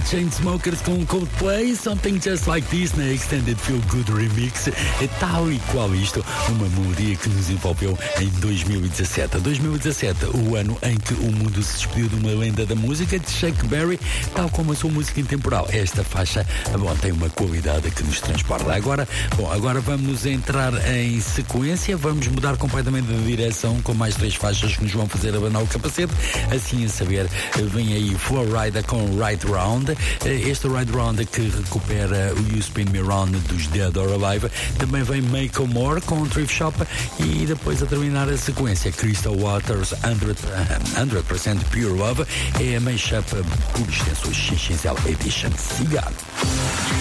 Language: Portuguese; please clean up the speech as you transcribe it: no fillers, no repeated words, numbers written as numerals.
Chainsmokers com Coldplay, Something Just Like This na Extended Feel Good Remix. É tal e qual isto, uma melodia que nos envolveu em 2017. 2017, o ano em que o mundo se despediu de uma lenda da música, de Chuck Berry, tal como a sua música intemporal. Esta faixa, tem uma qualidade que nos transporta. Agora vamos entrar em sequência, vamos mudar completamente de direção com mais 3 faixas que nos vão fazer abanar o capacete. Assim a saber, vem aí Flo Rida com Right Round. Este Right Round que recupera o You Spin Me Round dos Dead or Alive. Também vem Macklemore com Thrift Shop e depois a terminar a sequência Crystal Waters 100% Pure Love é a mashup por extensão XXL Edition. Siga!